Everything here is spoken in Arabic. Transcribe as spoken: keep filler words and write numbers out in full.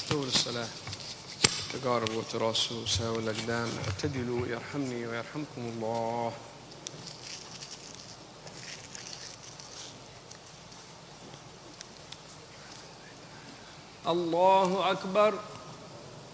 استووا للصلاة، تقاربوا وتراصوا وساووا الأقدام، اعتدلوا يرحمني ويرحمكم الله. الله أكبر.